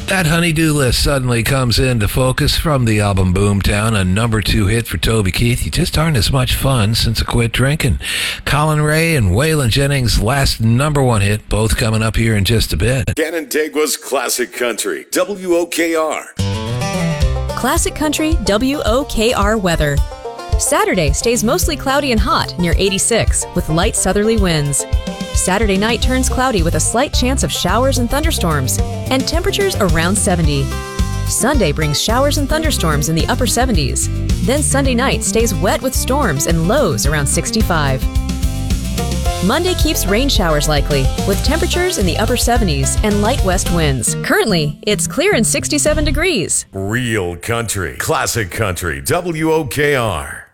That honeydew list suddenly comes into focus from the album Boomtown, a number 2 hit for Toby Keith. You just aren't as much fun since I quit drinking. Colin Ray and Waylon Jennings' last number 1 hit, both coming up here in just a bit. Canandaigua's Classic Country, WOKR. Classic Country WOKR weather. Saturday stays mostly cloudy and hot, near 86, with light southerly winds. Saturday night turns cloudy with a slight chance of showers and thunderstorms, and temperatures around 70. Sunday brings showers and thunderstorms in the upper 70s. Then Sunday night stays wet with storms and lows around 65. Monday keeps rain showers likely, with temperatures in the upper 70s and light west winds. Currently, it's clear and 67 degrees. Real country, classic country, WOKR.